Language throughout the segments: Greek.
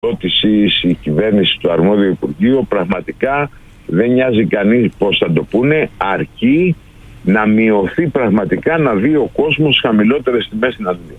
η κυβέρνηση του αρμόδιου Υπουργείου, πραγματικά δεν νοιάζει κανείς πώς θα το πούνε, αρκεί να μειωθεί πραγματικά, να δει ο κόσμος χαμηλότερες τιμές στην Ανδρία.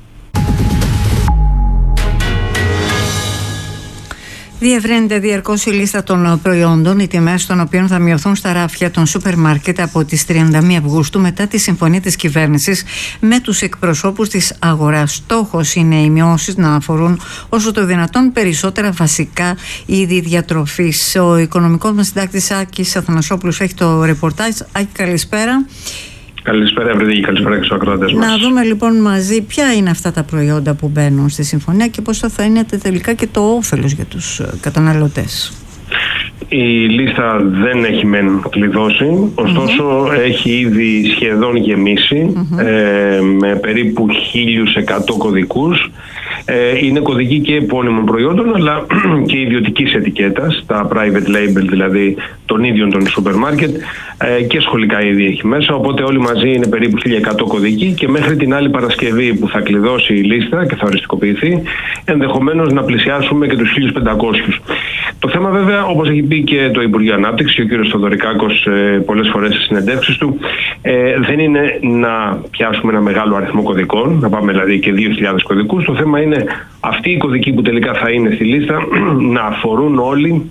Διευρύνεται διαρκώς η λίστα των προϊόντων, οι τιμές των οποίων θα μειωθούν στα ράφια των σούπερ μάρκετ από τις 31 Αυγούστου μετά τη συμφωνία της κυβέρνησης με τους εκπροσώπους της αγοράς. Στόχος είναι οι μειώσεις να αφορούν όσο το δυνατόν περισσότερα βασικά είδη διατροφής. Ο οικονομικός μας συντάκτης Άκης Αθανασόπουλος έχει το ρεπορτάζ. Άκη, καλησπέρα. Καλησπέρα, Ευρυδίκη, καλησπέρα και στους ακροατές μας. Να δούμε λοιπόν μαζί ποια είναι αυτά τα προϊόντα που μπαίνουν στη συμφωνία και πώς θα είναι τελικά και το όφελος για τους καταναλωτές. Η λίστα δεν έχει μεν κλειδώσει, ωστόσο έχει ήδη σχεδόν γεμίσει με περίπου 1.100 κωδικούς. Είναι κωδικοί και επώνυμων προϊόντων αλλά και ιδιωτικής ετικέτας, τα private label δηλαδή των ίδιων των σούπερ μάρκετ, και σχολικά είδη έχει μέσα, οπότε όλοι μαζί είναι περίπου 1.100 κωδικοί και μέχρι την άλλη Παρασκευή που θα κλειδώσει η λίστα και θα οριστικοποιηθεί, ενδεχομένως να πλησιάσουμε και τους 1.500. Το θέμα βέβαια, όπως έχει πει και το Υπουργείο Ανάπτυξης και ο κύριος Θοδωρικάκος πολλές φορές στις συνεντεύξεις του, δεν είναι να πιάσουμε ένα μεγάλο αριθμό κωδικών, να πάμε δηλαδή και 2.000 κωδικούς. Το θέμα είναι αυτοί οι κωδικοί που τελικά θα είναι στη λίστα να αφορούν όλοι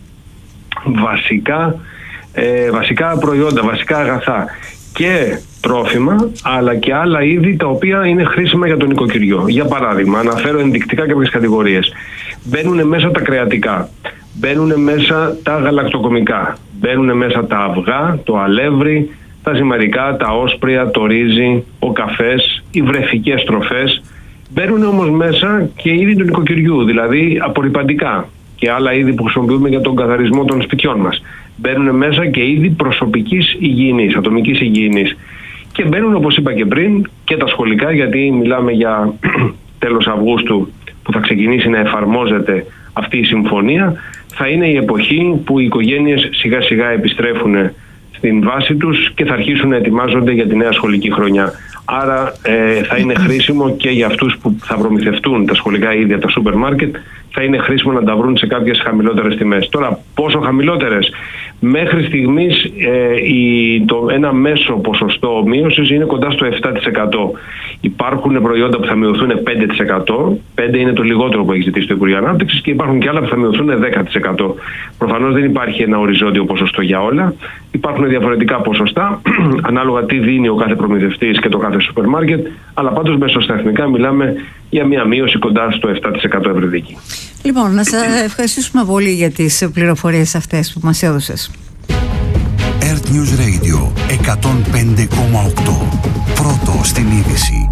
βασικά προϊόντα, βασικά αγαθά και τρόφιμα, αλλά και άλλα είδη τα οποία είναι χρήσιμα για τον νοικοκυριό. Για παράδειγμα, αναφέρω ενδεικτικά κάποιες κατηγορίες. Μπαίνουν μέσα τα κρεατικά, μπαίνουν μέσα τα γαλακτοκομικά, μπαίνουν μέσα τα αυγά, το αλεύρι, τα ζυμαρικά, τα όσπρια, το ρύζι, ο καφές, οι βρεφικές τροφές. Μπαίνουν όμως μέσα και είδη του νοικοκυριού, δηλαδή απορρυπαντικά και άλλα είδη που χρησιμοποιούμε για τον καθαρισμό των σπιτιών μας. Μπαίνουν μέσα και είδη προσωπικής υγιεινής, ατομικής υγιεινής. Και μπαίνουν, όπως είπα και πριν, και τα σχολικά, γιατί μιλάμε για τέλος Αυγούστου που θα ξεκινήσει να εφαρμόζεται αυτή η συμφωνία. Θα είναι η εποχή που οι οικογένειες σιγά σιγά επιστρέφουν στην βάση τους και θα αρχίσουν να ετοιμάζονται για τη νέα σχολική χρονιά. Άρα θα είναι χρήσιμο και για αυτούς που θα προμηθευτούν τα σχολικά είδη από τα σούπερ μάρκετ, θα είναι χρήσιμο να τα βρουν σε κάποιες χαμηλότερες τιμές. Τώρα, πόσο χαμηλότερες? Μέχρι στιγμής ένα μέσο ποσοστό μείωσης είναι κοντά στο 7%. Υπάρχουν προϊόντα που θα μειωθούν 5%, 5% είναι το λιγότερο που έχει ζητήσει το Υπουργείο Ανάπτυξης, και υπάρχουν και άλλα που θα μειωθούν 10%. Προφανώς δεν υπάρχει ένα οριζόντιο ποσοστό για όλα. Υπάρχουν διαφορετικά ποσοστά, ανάλογα τι δίνει ο κάθε προμηθευτής και το κάθε σούπερ μάρκετ, αλλά πάντως μεσοσταθμικά μιλάμε για μια μείωση κοντά στο 7% Ευρυδίκη. Λοιπόν, να σας ευχαριστήσουμε πολύ για τις πληροφορίες αυτές που μας έδωσες. Earth News Radio 105,8. Πρώτο στην είδηση.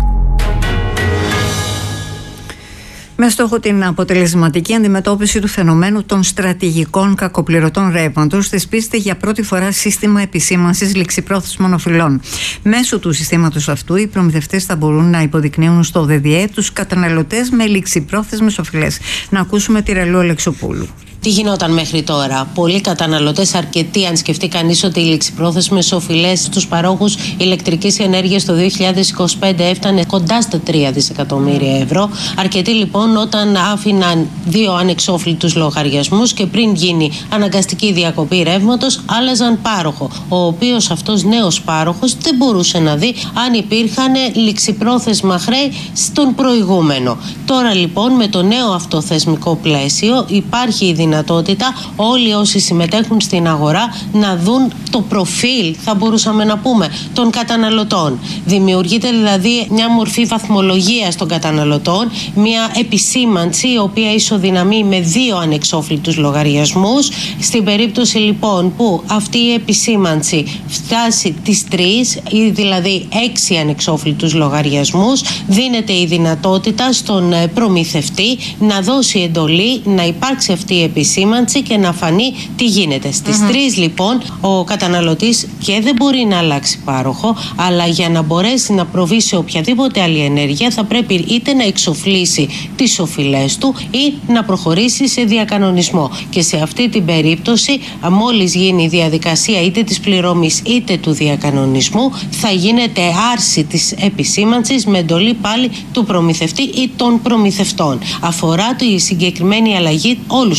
Με στόχο την αποτελεσματική αντιμετώπιση του φαινομένου των στρατηγικών κακοπληρωτών ρεύματος, θεσπίζεται για πρώτη φορά σύστημα επισήμανσης ληξιπρόθεσμων οφειλών. Μέσω του συστήματος αυτού, οι προμηθευτές θα μπορούν να υποδεικνύουν στο ΔΔΕ τους καταναλωτές με ληξιπρόθεσμες οφειλές. Να ακούσουμε τη Ρελού Αλεξοπούλου. Τι γινόταν μέχρι τώρα? Πολλοί καταναλωτές, αρκετοί, αν σκεφτεί κανείς ότι οι ληξιπρόθεσμες οφειλές στους παρόχους ηλεκτρικής ενέργειας το 2025 έφτανε κοντά στα 3 δισεκατομμύρια ευρώ. Αρκετοί λοιπόν όταν άφηναν 2 ανεξόφλητους λογαριασμούς και πριν γίνει αναγκαστική διακοπή ρεύματος, άλλαζαν πάροχο. Ο οποίος αυτός νέος πάροχος δεν μπορούσε να δει αν υπήρχαν ληξιπρόθεσμα χρέη στον προηγούμενο. Τώρα λοιπόν με το νέο αυτό θεσμικό πλαίσιο υπάρχει η δυνατότητα όλοι όσοι συμμετέχουν στην αγορά να δουν το προφίλ, θα μπορούσαμε να πούμε, των καταναλωτών. Δημιουργείται δηλαδή μια μορφή βαθμολογίας των καταναλωτών, μια επισήμανση η οποία ισοδυναμεί με 2 ανεξόφλητους λογαριασμούς. Στην περίπτωση λοιπόν που αυτή η επισήμανση φτάσει τις 3 ή δηλαδή 6 ανεξόφλητους λογαριασμούς, δίνεται η δυνατότητα στον προμηθευτή να δώσει εντολή να υπάρξει αυτή η επισήμανση επισήμανση και να φανεί τι γίνεται. Στις 3 λοιπόν ο καταναλωτής και δεν μπορεί να αλλάξει πάροχο, αλλά για να μπορέσει να προβεί σε οποιαδήποτε άλλη ενέργεια θα πρέπει είτε να εξοφλήσει τις οφειλές του ή να προχωρήσει σε διακανονισμό. Και σε αυτή την περίπτωση, μόλις γίνει η διαδικασία είτε της πληρωμής είτε του διακανονισμού, θα γίνεται άρση της επισήμανσης με εντολή πάλι του προμηθευτή ή των προμηθευτών. Αφορά τη συγκεκριμένη αλλαγή όλους